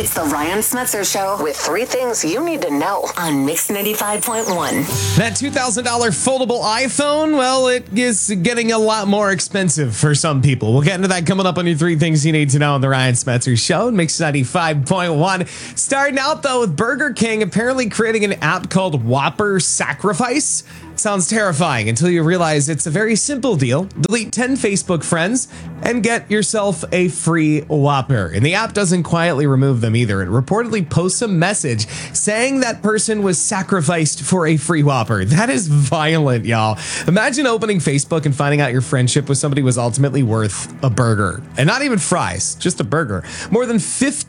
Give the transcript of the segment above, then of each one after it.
It's the Ryan Smetzer Show with three things you need to know on Mix 95.1. That $2,000 foldable iPhone, well, it is getting a lot more expensive for some people. We'll get into that coming up on your three things you need to know on the Ryan Smetzer Show, Mix 95.1. Starting out, though, with Burger King apparently creating an app called Whopper Sacrifice. Sounds terrifying until you realize it's a very simple deal. Delete 10 Facebook friends and get yourself a free Whopper. And the app doesn't quietly remove them either. It reportedly posts a message saying that person was sacrificed for a free Whopper. That is violent, y'all. Imagine opening Facebook and finding out your friendship with somebody was ultimately worth a burger. And not even fries, just a burger. More than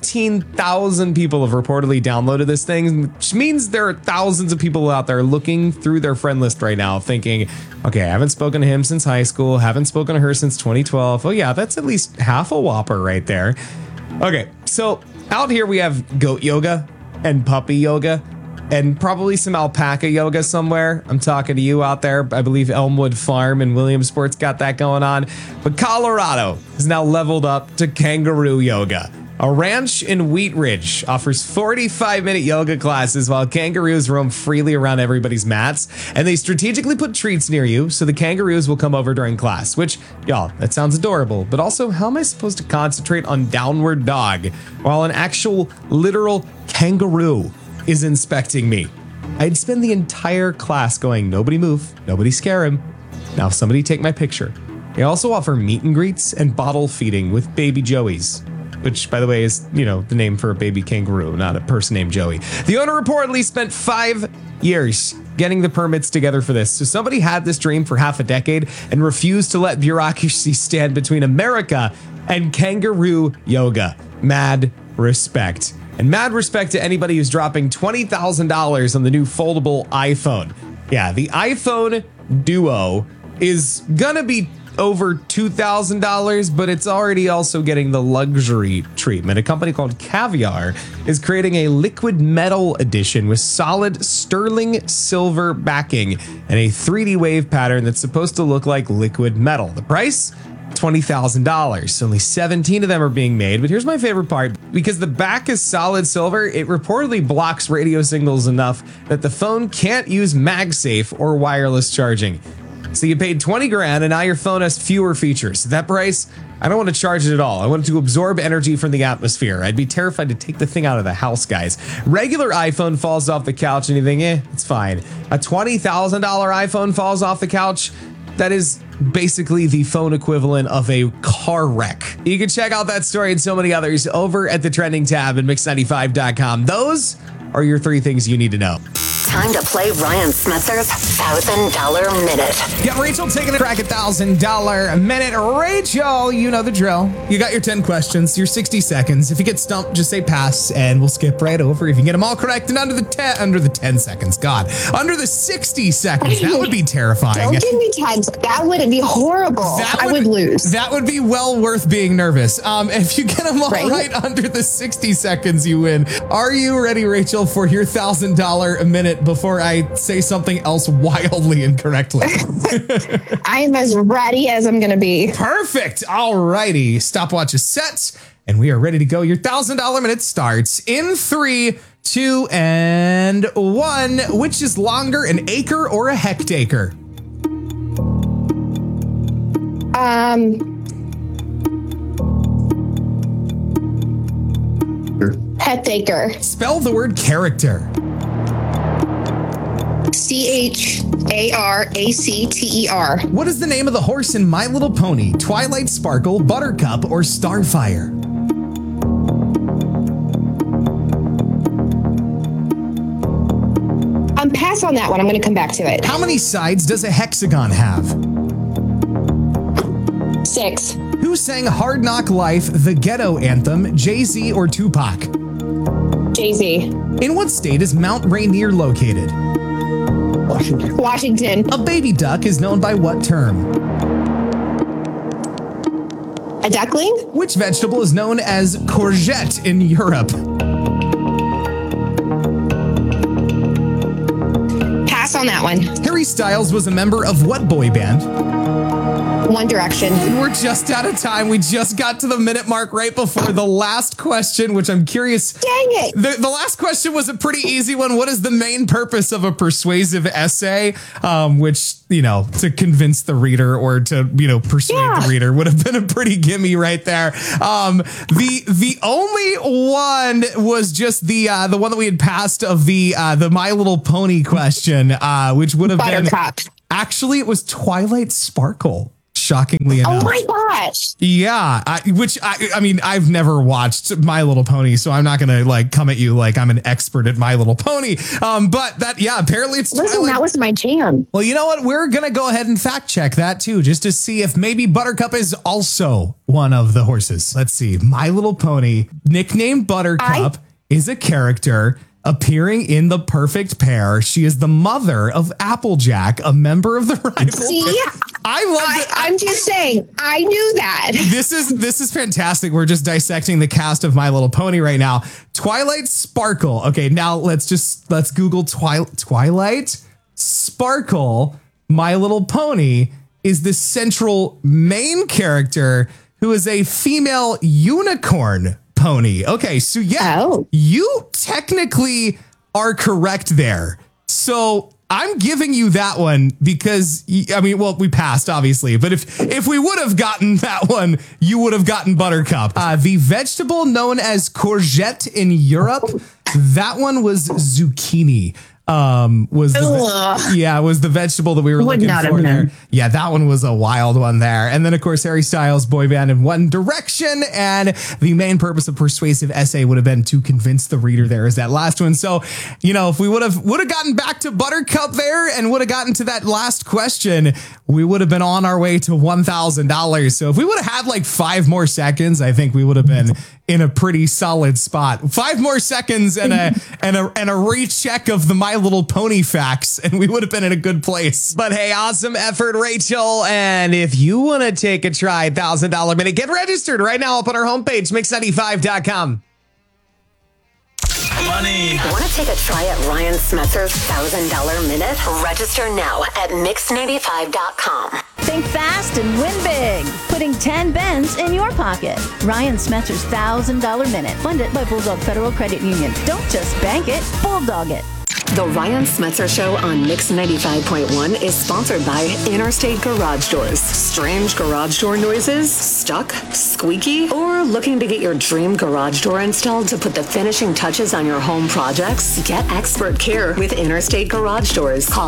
15,000 people have reportedly downloaded this thing, which means there are thousands of people out there looking through their friend list right now thinking, okay, I haven't spoken to him since high school, haven't spoken to her since 2012. Oh yeah, that's at least half a Whopper right there. Okay, so out here we have goat yoga and puppy yoga and probably some alpaca yoga somewhere. I'm talking to you out there. I believe Elmwood Farm in Williamsport's got that going on. But Colorado is now leveled up to kangaroo yoga. A ranch in Wheat Ridge offers 45-minute yoga classes while kangaroos roam freely around everybody's mats. And they strategically put treats near you so the kangaroos will come over during class, which, y'all, that sounds adorable. But also, how am I supposed to concentrate on downward dog while an actual literal kangaroo is inspecting me? I'd spend the entire class going, nobody move, nobody scare him. Now somebody take my picture. They also offer meet and greets and bottle feeding with baby joeys, which, by the way, is, the name for a baby kangaroo, not a person named Joey. The owner reportedly spent 5 years getting the permits together for this. So somebody had this dream for half a decade and refused to let bureaucracy stand between America and kangaroo yoga. Mad respect. And mad respect to anybody who's dropping $20,000 on the new foldable iPhone. Yeah, the iPhone Duo is gonna be over $2,000, but it's already also getting the luxury treatment. A company called Caviar is creating a liquid metal edition with solid sterling silver backing and a 3D wave pattern that's supposed to look like liquid metal. The price? $20,000. Only 17 of them are being made, but here's my favorite part. Because the back is solid silver, it reportedly blocks radio signals enough that the phone can't use MagSafe or wireless charging. So you paid 20 grand and now your phone has fewer features. At that price, I don't want to charge it at all. I want it to absorb energy from the atmosphere. I'd be terrified to take the thing out of the house, guys. Regular iPhone falls off the couch and you think, it's fine. A $20,000 iPhone falls off the couch. That is basically the phone equivalent of a car wreck. You can check out that story and so many others over at the trending tab at mix95.com. Those are your three things you need to know. Time to play Ryan Smetzer's $1,000 Minute. Yeah, Rachel taking a crack at $1,000 Minute. Rachel, you know the drill. You got your 10 questions, your 60 seconds. If you get stumped, just say pass and we'll skip right over. If you get them all correct and under the 10 seconds, God, under the 60 seconds, that would be terrifying. Don't give me time. That would be horrible. I would lose. That would be well worth being nervous. If you get them all right under the 60 seconds, you win. Are you ready, Rachel, for your $1,000 Minute before I say something else wildly incorrectly? I am as ready as I'm going to be. Perfect. All righty. Stopwatch is set and we are ready to go. Your $1,000 Minute starts in 3, 2, and 1. Which is longer, an acre or a hectare? Hectare. Spell the word character. CHARACTER. What is the name of the horse in My Little Pony? Twilight Sparkle, Buttercup, or Starfire? I'm pass on that one. I'm going to come back to it. How many sides does a hexagon have? 6. Who sang Hard Knock Life, the Ghetto Anthem, Jay-Z or Tupac? Jay-Z. In what state is Mount Rainier located? Washington. A baby duck is known by what term? A duckling? Which vegetable is known as courgette in Europe? Pass on that one. Harry Styles was a member of what boy band? One Direction. And we're just out of time. We just got to the minute mark right before the last question, which I'm curious. Dang it. The last question was a pretty easy one. What is the main purpose of a persuasive essay? Which, to convince the reader or to, persuade the reader would have been a pretty gimme right there. The only one was just the one that we had passed of the My Little Pony question, which would have Buttercup. been. Actually, it was Twilight Sparkle. Shockingly enough. Oh my gosh. Yeah. I've never watched My Little Pony, so I'm not going to come at you like I'm an expert at My Little Pony. But apparently it's Listen, Twilight. that was my jam. Well, you know what? We're going to go ahead and fact check that too, just to see if maybe Buttercup is also one of the horses. Let's see. My Little Pony, nicknamed Buttercup, is a character appearing in The Perfect Pair. She is the mother of Applejack, a member of the rival. See, I love it. I'm just saying, I knew that. This is fantastic. We're just dissecting the cast of My Little Pony right now. Twilight Sparkle. Okay, now let's Google Twilight Sparkle. My Little Pony is the central main character who is a female unicorn pony. Okay, so you technically are correct there. So I'm giving you that one because, we passed, obviously. But if we would have gotten that one, you would have gotten Buttercup. The vegetable known as courgette in Europe, that one was zucchini. Was the vegetable that we were looking for there. Yeah, that one was a wild one there. And then, of course, Harry Styles, boy band in One Direction. And the main purpose of persuasive essay would have been to convince the reader there is that last one. So, if we would have gotten back to Buttercup there and would have gotten to that last question, we would have been on our way to $1,000. So if we would have had 5 more seconds, I think we would have been in a pretty solid spot. 5 more seconds and a recheck of the My Little Pony facts, and we would have been in a good place. But hey, awesome effort, Rachel. And if you want to take a try, $1,000 minute, get registered right now up on our homepage, mix95.com. Money. Want to take a try at Ryan Smetzer's $1,000 minute? Register now at mix95.com. Think fast and win big. Putting 10 bends in your pocket. Ryan Smetzer's $1,000 minute. Funded by Bulldog Federal Credit Union. Don't just bank it, bulldog it. The Ryan Smetzer Show on Mix 95.1 is sponsored by Interstate Garage Doors. Strange garage door noises? Stuck? Squeaky? Or looking to get your dream garage door installed to put the finishing touches on your home projects? Get expert care with Interstate Garage Doors. Call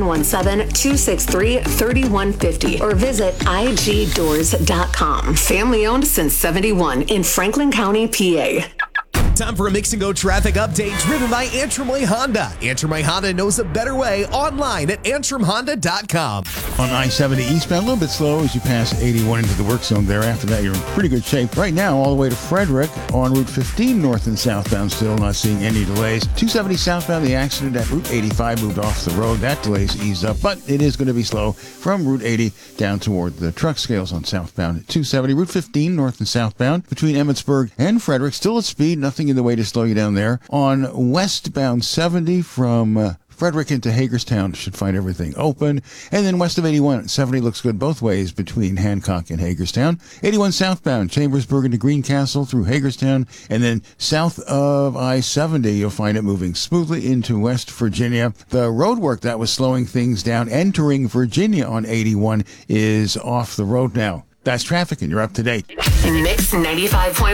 717-263-3150 or visit igdoors.com. Family owned since 71 in Franklin County, PA. Time for a Mix and Go traffic update driven by Antrim Way Honda. Antrim Way Honda knows a better way online at antrimhonda.com. On I-70 eastbound, a little bit slow as you pass 81 into the work zone there. After that, you're in pretty good shape. Right now, all the way to Frederick on Route 15 north and southbound, still not seeing any delays. 270 southbound, the accident at Route 85 moved off the road. That delay's eased up, but it is going to be slow from Route 80 down toward the truck scales on southbound at 270. Route 15 north and southbound between Emmitsburg and Frederick, still at speed, nothing in the way to slow you down there. On westbound 70 from Frederick into Hagerstown, should find everything open. And then west of 81, 70 looks good both ways between Hancock and Hagerstown. 81 southbound, Chambersburg into Greencastle through Hagerstown. And then south of I-70, you'll find it moving smoothly into West Virginia. The road work that was slowing things down entering Virginia on 81 is off the road now. That's traffic, and you're up to date. Mix 95.1.